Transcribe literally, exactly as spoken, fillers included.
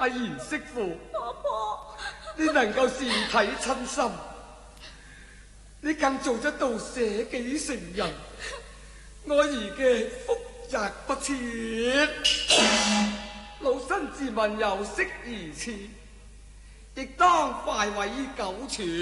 賢媳婦， 婆婆， 你能夠善體親心，你更做得到捨己成人，我兒嘅福澤不切。老身自問有識而次，亦當快委九處。